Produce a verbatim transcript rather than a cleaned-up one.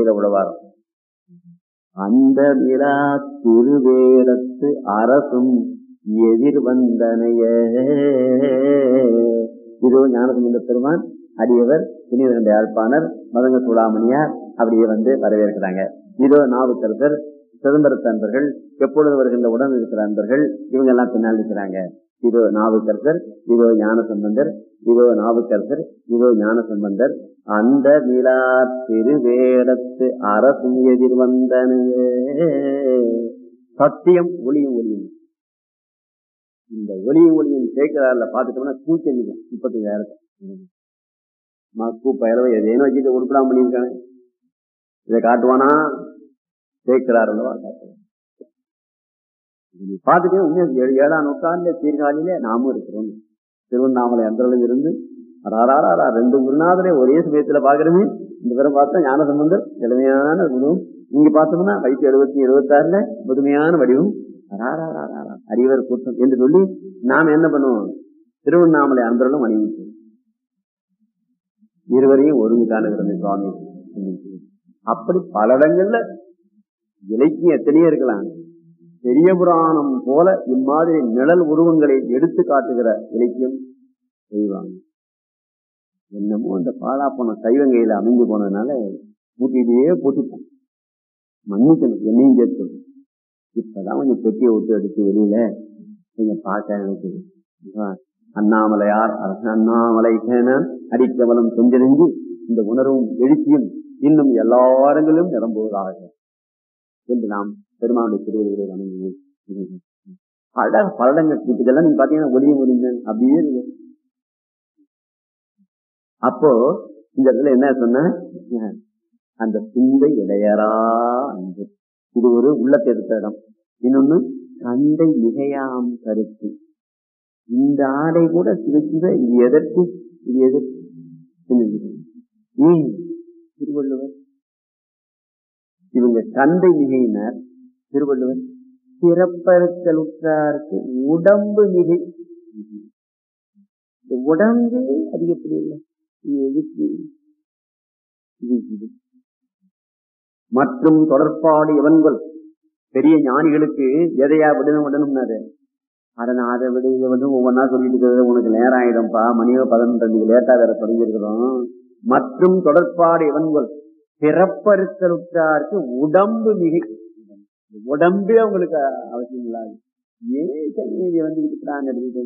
வகையில உழவாரம். அந்த விழா திருவேடத்து அரசும் எதிர் வந்தனைய. இதோ ஞானசம்பந்த பெருமான் அடியவர் புனித யாழ்ப்பாணர் மதங்க சூடாமணியார் அப்படியே வந்து வரவேற்கிறாங்க. இதோ நாவுக்கரசர் சிதம்பரத்து அன்பர்கள் எப்பொழுது வருகின்ற உடன் இருக்கிற அன்பர்கள் இவங்க எல்லாம் பின்னால் இருக்கிறாங்க. இதோ நாவுக்கரசர், இதோ ஞானசம்பந்தர், இதோ நாவுக்கரசர், இதோ ஞானசம்பந்தர். அந்த விழா திருவேடத்து அரசும் எதிர் வந்தனைய. சத்தியம் ஒளியும் ஒளியும். இந்த ஒளியும் ஒளியும் சேர்க்கிறார்ல பாத்துட்டோம்னா கூச்சல் முப்பத்தி ஆயிரத்து மக்கு பயிரவை எதேனும் வச்சுட்டு உருப்படாம பண்ணியிருக்காங்க. இதை காட்டுவானா சேர்க்கிறார் பார்த்துட்டே உண்மையா ஏழாம் நூற்றாண்டு சீர்காழியிலே நாமும் இருக்கிறோம். திருவண்ணாமலை அந்தளவில் இருந்து அடாராரா ரெண்டு குருநாதரை ஒரே சமயத்துல பாக்குறமே. இந்த பேரும் பார்த்தா ஞானசம்பந்தர் எளிமையான குருவும், இங்க பார்த்தோம்னா வயசு எழுபத்தி எழுபத்தி ஆறுல புதுமையான வடிவம். அடாராரா அறிவர் கூட்டம் என்று சொல்லி நாம் என்ன பண்ணுவோம், திருவண்ணாமலை அன்பர்களும் அணிவிப்போம். இருவரையும் ஒருங்கு காணுகிறது சுவாமி. அப்படி பல இடங்கள்ல இலக்கியம் எத்தனையோ இருக்கலாம். பெரிய புராணம் போல இம்மாதிரி நிழல் உருவங்களை எடுத்து காட்டுகிற இலக்கியம் செய்வாங்க. என்னமோ இந்த பாலா போன சைவங்கையில அமைஞ்சு போனதுனால பூட்டிலேயே பூட்டிப்போம். மன்னிக்கணும், என்னையும் சேர்த்து. இப்பதான் கொஞ்சம் பெட்டியை விட்டு எடுத்து வெளியில நீங்க பார்க்க நினைக்குது. அண்ணாமலையார் அண்ணாமலை அடிக்கவலம் கொஞ்செறிஞ்சு இந்த உணர்வும் எழுச்சியும் இன்னும் எல்லா இடங்களிலும் நிரம்புவதாக என்று நாம் பெருமானுடைய திருவள்ளுவரை வணங்குவோம். பல பலடங்கள் இதெல்லாம் நீங்க பாத்தீங்கன்னா ஒளியும் ஒளிந்தன் அப்படியே இருக்கு. அப்போ இந்த இடத்துல என்ன சொன்ன, அந்த சிந்தை இடையறா அன்பு. இது ஒரு உள்ளத்தை எடுத்த இடம். இன்னொன்னு சந்தை மிகையாம் கருத்து. இந்த ஆடை கூட சிறு சிறு இது எதற்கு இது எதற்கு ஏன் திருவள்ளுவர் இவங்க கந்தை மிகையினர். திருவள்ளுவர் சிறப்பறுத்தலுற்றாருக்கு உடம்பு மிகை. உடம்பு அதிகப்படி இல்லை. மற்றும் தொடர்பாடு எவன்கள் பெரிய ஞானிகளுக்கு எதையா விடணும் விடணும்னாரு. அதனை அதை விட இதை வந்து ஒவ்வொன்னா சொல்லிட்டு இருக்கிறது உனக்கு நேரம் ஆயிடும்பா, மணியோ பதினொன்று லேட்டா வேற தொடங்கியிருக்கிறோம். மற்றும் தொடர்பாடு எவன்கள் பிறப்பறுத்தலுற்றாருக்கு உடம்பு மிகை. உடம்பே அவங்களுக்கு அவசியம் இல்லாது ஏன் வந்து